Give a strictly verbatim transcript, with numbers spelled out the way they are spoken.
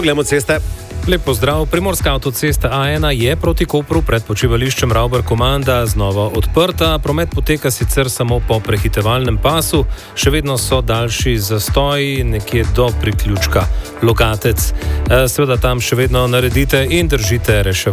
gledamo ceste. Lep pozdrav. Primorska avtocesta A ena je proti Kopru pred počivališčem Ravbar-Komanda znova odprta. Promet poteka sicer samo po prehitevalnem pasu, še vedno so daljši zastoji nekje do priključka Logatec. Seveda tam še vedno naredite in držite reševanje.